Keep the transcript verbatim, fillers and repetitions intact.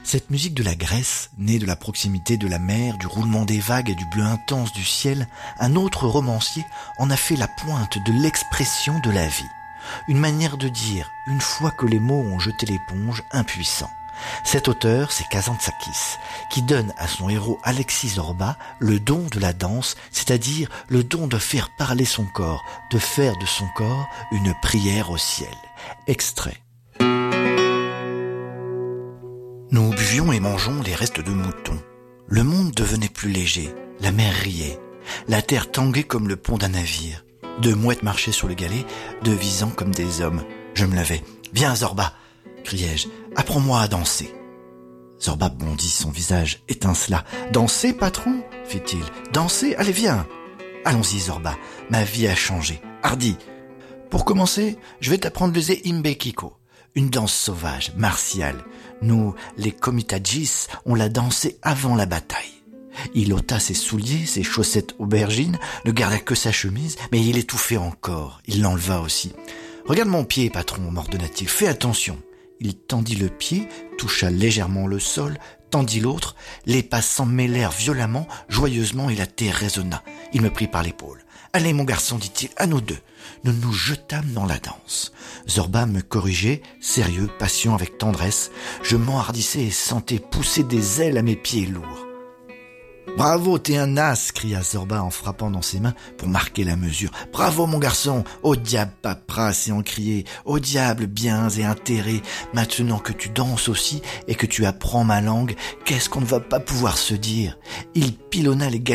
Cette musique de la Grèce, née de la proximité de la mer, du roulement des vagues et du bleu intense du ciel, un autre romancier en a fait la pointe de l'expression de la vie. Une manière de dire, une fois que les mots ont jeté l'éponge, impuissant. Cet auteur, c'est Kazantzakis, qui donne à son héros Alexis Zorba le don de la danse, c'est-à-dire le don de faire parler son corps, de faire de son corps une prière au ciel. Extrait. Nous buvions et mangeons les restes de moutons. Le monde devenait plus léger, la mer riait, la terre tanguait comme le pont d'un navire. Deux mouettes marchaient sur le galet, devisant comme des hommes. Je me levais. « Viens, Zorba !» criai-je. « Apprends-moi à danser. » Zorba bondit, son visage étincela. « Danser, patron ?» fit-il. « Danser, allez, viens !»« Allons-y, Zorba, ma vie a changé. Hardi !»« Pour commencer, je vais t'apprendre le Imbe Kiko, une danse sauvage, martiale. Nous, les Komitadjis, on l'a dansé avant la bataille. » Il ôta ses souliers, ses chaussettes aubergines, ne garda que sa chemise, mais il étouffait encore. Il l'enleva aussi. « Regarde mon pied, patron, m'ordonna-t-il. Fais attention. » Il tendit le pied, toucha légèrement le sol, tendit l'autre. Les pas s'en mêlèrent violemment, joyeusement, et la terre résonna. Il me prit par l'épaule. « Allez, mon garçon, dit-il, à nous deux. » Nous nous jetâmes dans la danse. Zorba me corrigeait, sérieux, patient, avec tendresse. Je m'enhardissais et sentais pousser des ailes à mes pieds lourds. « Bravo, t'es un as !» cria Zorba en frappant dans ses mains pour marquer la mesure. « Bravo, mon garçon ! Au diable, paperasse et encrier ! Au diable, biens et intérêts ! Maintenant que tu danses aussi et que tu apprends ma langue, qu'est-ce qu'on ne va pas pouvoir se dire ?» Il pilonna les